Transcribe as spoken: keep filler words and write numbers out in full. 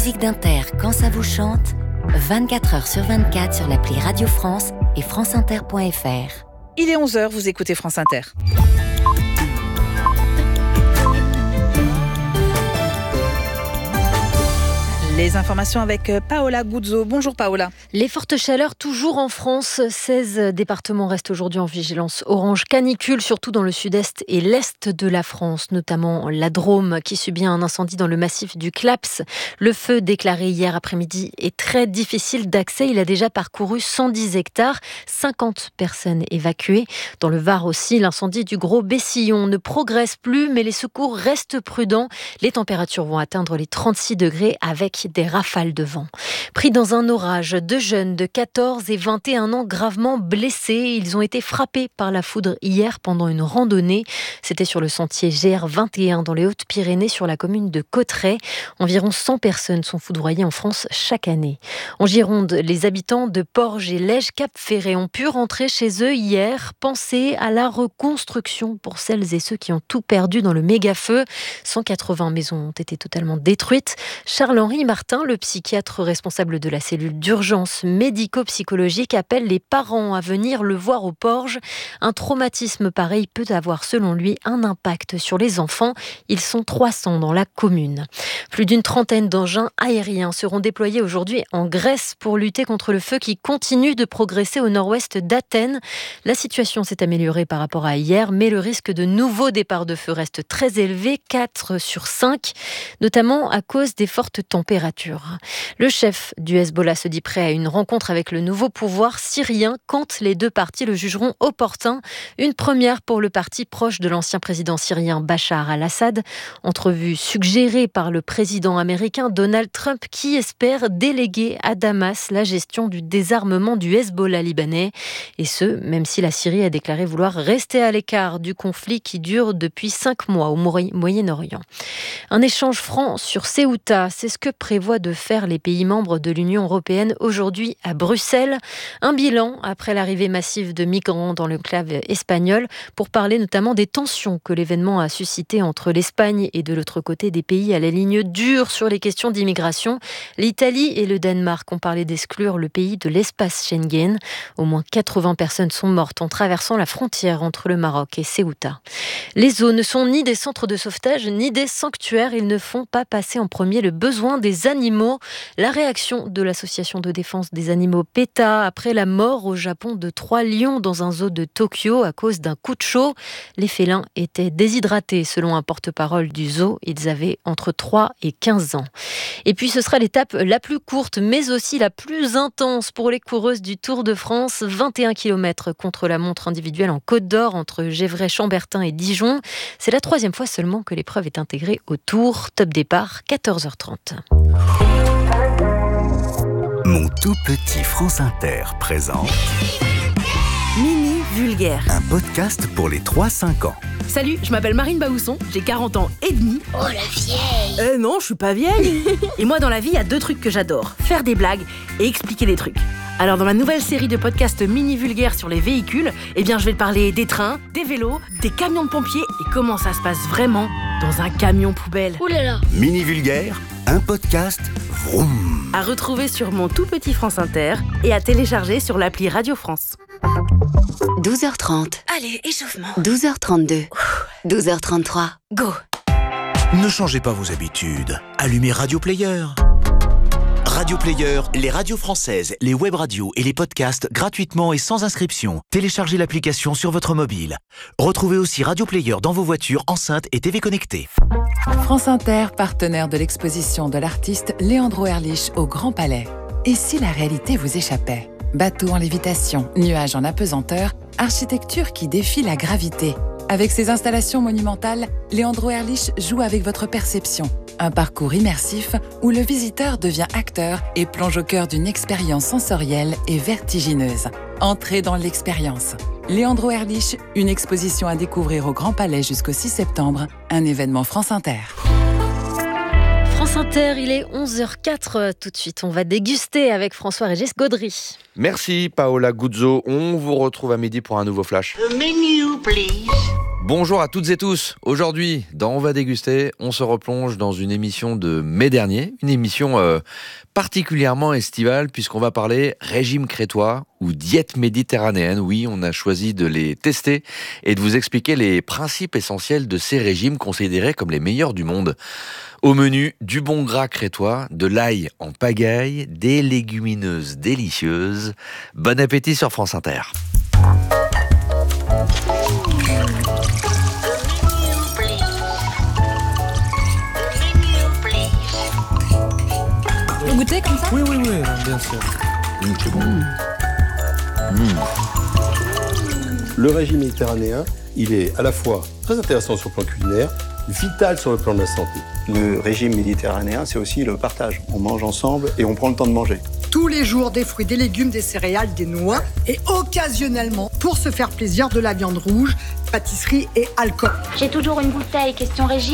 musique d'Inter quand ça vous chante, vingt-quatre heures sur vingt-quatre sur l'appli Radio France et franceinter point f r. Il est onze heures, vous écoutez France Inter. Les informations avec Paola Guzzo. Bonjour Paola. Les fortes chaleurs toujours en France. seize départements restent aujourd'hui en vigilance orange canicule, surtout dans le sud-est et l'est de la France, notamment la Drôme qui subit un incendie dans le massif du Claps. Le feu déclaré hier après-midi est très difficile d'accès. Il a déjà parcouru cent dix hectares, cinquante personnes évacuées. Dans le Var aussi, l'incendie du Gros Bessillon ne progresse plus, mais les secours restent prudents. Les températures vont atteindre les trente-six degrés avec des rafales de vent. Pris dans un orage, deux jeunes de quatorze et vingt et un ans gravement blessés. Ils ont été frappés par la foudre hier pendant une randonnée. C'était sur le sentier G R vingt et un dans les Hautes-Pyrénées, sur la commune de Cauterets. Environ cent personnes sont foudroyées en France chaque année. En Gironde, les habitants de Porges et Lège-Cap-Ferré ont pu rentrer chez eux hier. Penser à la reconstruction pour celles et ceux qui ont tout perdu dans le méga-feu. cent quatre-vingts maisons ont été totalement détruites. Charles-Henri Martin, le psychiatre responsable de la cellule d'urgence médico-psychologique, appelle les parents à venir le voir aux Porges. Un traumatisme pareil peut avoir, selon lui, un impact sur les enfants. Ils sont trois cents dans la commune. Plus d'une trentaine d'engins aériens seront déployés aujourd'hui en Grèce pour lutter contre le feu qui continue de progresser au nord-ouest d'Athènes. La situation s'est améliorée par rapport à hier, mais le risque de nouveaux départs de feu reste très élevé, quatre sur cinq, notamment à cause des fortes températures. Le chef du Hezbollah se dit prêt à une rencontre avec le nouveau pouvoir syrien quand les deux parties le jugeront opportun. Une première pour le parti proche de l'ancien président syrien Bachar al-Assad. Entrevue suggérée par le président américain Donald Trump qui espère déléguer à Damas la gestion du désarmement du Hezbollah libanais. Et ce, même si la Syrie a déclaré vouloir rester à l'écart du conflit qui dure depuis cinq mois au Moyen-Orient. Un échange franc sur Ceuta, c'est ce que prévoit de faire les pays membres de l'Union européenne aujourd'hui à Bruxelles. Un bilan après l'arrivée massive de migrants dans l'enclave espagnole pour parler notamment des tensions que l'événement a suscité entre l'Espagne et de l'autre côté des pays à la ligne dure sur les questions d'immigration. L'Italie et le Danemark ont parlé d'exclure le pays de l'espace Schengen. Au moins quatre-vingts personnes sont mortes en traversant la frontière entre le Maroc et Ceuta. Les eaux ne sont ni des centres de sauvetage ni des sanctuaires. Ils ne font pas passer en premier le besoin des animaux. La réaction de l'association de défense des animaux PETA après la mort au Japon de trois lions dans un zoo de Tokyo à cause d'un coup de chaud. Les félins étaient déshydratés selon un porte-parole du zoo. Ils avaient entre trois et quinze ans. Et puis ce sera l'étape la plus courte mais aussi la plus intense pour les coureuses du Tour de France. vingt et un kilomètres contre la montre individuelle en Côte d'Or entre Gévray, Chambertin et Dijon. C'est la troisième fois seulement que l'épreuve est intégrée au Tour. Top départ, quatorze heures trente. Mon tout petit France Inter présente Mini Vulgaire, un podcast pour les trois cinq ans. Salut, je m'appelle Marine Baousson, j'ai quarante ans et demi. Oh la vieille. Euh non, je suis pas vieille. Et moi dans la vie, il y a deux trucs que j'adore, faire des blagues et expliquer des trucs. Alors dans ma nouvelle série de podcasts Mini Vulgaire sur les véhicules, eh bien je vais te parler des trains, des vélos, des camions de pompiers et comment ça se passe vraiment dans un camion poubelle. Ouh là là. Mini Vulgaire, un podcast vroom. À retrouver sur mon tout petit France Inter et à télécharger sur l'appli Radio France. douze heures trente. Allez, échauffement. douze heures trente-deux. douze heures trente-trois. Go. Ne changez pas vos habitudes. Allumez Radio Player. Radio Player, les radios françaises, les web radios et les podcasts gratuitement et sans inscription. Téléchargez l'application sur votre mobile. Retrouvez aussi Radio Player dans vos voitures, enceintes et T V connectées. France Inter, partenaire de l'exposition de l'artiste Leandro Erlich au Grand Palais. Et si la réalité vous échappait ? Bateau en lévitation, nuages en apesanteur, architecture qui défie la gravité. Avec ses installations monumentales, Leandro Erlich joue avec votre perception. Un parcours immersif où le visiteur devient acteur et plonge au cœur d'une expérience sensorielle et vertigineuse. Entrez dans l'expérience. Leandro Erlich, une exposition à découvrir au Grand Palais jusqu'au six septembre, un événement France Inter. France Inter, il est onze heures quatre. Tout de suite, on va déguster avec François-Régis Gaudry. Merci Paola Guzzo. On vous retrouve à midi pour un nouveau flash. The menu, please. Bonjour à toutes et tous. Aujourd'hui, dans On va déguster, on se replonge dans une émission de mai dernier, une émission euh, particulièrement estivale puisqu'on va parler régime crétois ou diète méditerranéenne. Oui, on a choisi de les tester et de vous expliquer les principes essentiels de ces régimes considérés comme les meilleurs du monde. Au menu, du bon gras crétois, de l'ail en pagaille, des légumineuses délicieuses. Bon appétit sur France Inter. Vous goûtez comme ça ? Oui, oui, oui, bien sûr. Mmh, c'est bon. Mmh. Le régime méditerranéen, il est à la fois très intéressant sur le plan culinaire, vital sur le plan de la santé. Le régime méditerranéen, c'est aussi le partage. On mange ensemble et on prend le temps de manger. Tous les jours, des fruits, des légumes, des céréales, des noix et occasionnellement, pour se faire plaisir, de la viande rouge, pâtisserie et alcool. J'ai toujours une bouteille, question régime.